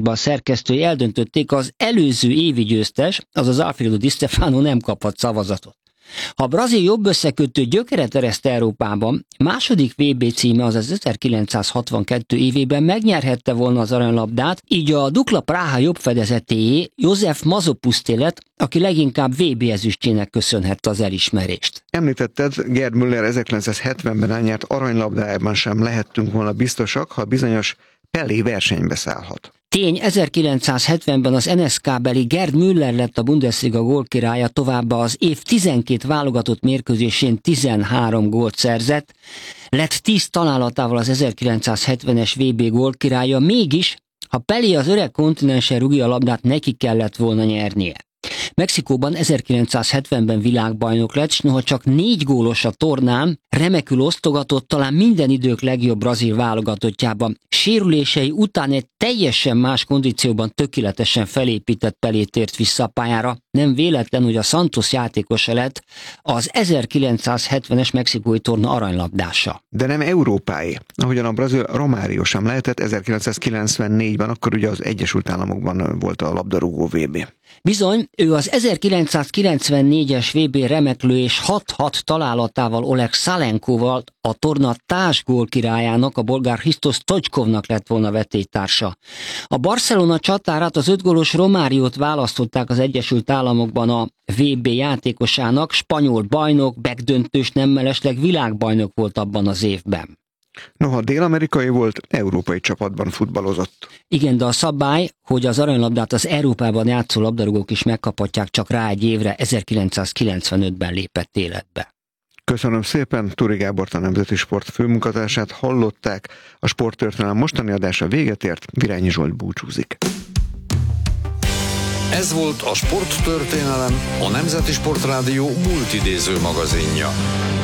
Futball szerkesztői eldöntötték, az előző évi győztes, azaz Alfredo Di Stefano nem kaphat szavazatot. Ha a brazil jobb összekötő gyökeret ereszt Európában, második VB címe, azaz 1962 évében megnyerhette volna az aranylabdát, így a Dukla Praha jobb fedezetéjé József Masopusté lett, aki leginkább VB ezüstjének köszönhette az elismerést. Említetted, Gerd Müller 1970-ben elnyert aranylabdájában sem lehettünk volna biztosak, ha bizonyos Pelé versenybe szállhat. Tény, 1970-ben az NSK-beli Gerd Müller lett a Bundesliga gólkirálya, továbbá az év 12 válogatott mérkőzésén 13 gólt szerzett, lett 10 találatával az 1970-es VB gólkirálya, mégis, ha Pelé az öreg kontinensen rúgja a labdát, neki kellett volna nyernie. Mexikóban 1970-ben világbajnok lett, s noha csak 4 gólos a tornán, remekül osztogatott, talán minden idők legjobb brazil válogatottjában. Sérülései után egy teljesen más kondícióban tökéletesen felépített Pelé tért vissza a pályára. Nem véletlen, hogy a Santos játékosa lett az 1970-es mexikói torna aranylabdása. De nem európái, ahogyan a brazil Romário sem lehetett 1994-ben, akkor ugye az Egyesült Államokban volt a labdarúgó VB. Bizony, ő az 1994-es VB remeklő és 6-6 találatával Oleg Szalenkoval a torna társgól királyának, a bolgár Hristos Stoichkovnak lett volna vetélytársa. A Barcelona csatárát, az 5 gólos Romáriót választották az Egyesült Államokban a VB játékosának, spanyol bajnok, megdöntős, nem mellesleg világbajnok volt abban az évben. Noha dél-amerikai volt, európai csapatban futballozott. Igen, de a szabály, hogy az aranylabdát az Európában játszó labdarúgók is megkaphatják csak rá egy évre, 1995-ben lépett életbe. Köszönöm szépen, Turi Gábort, a Nemzeti Sport főmunkatársát hallották. A Sporttörténelem mostani adása véget ért, Virányi Zsolt búcsúzik. Ez volt a Sporttörténelem, a Nemzeti Sportrádió multidéző magazinja.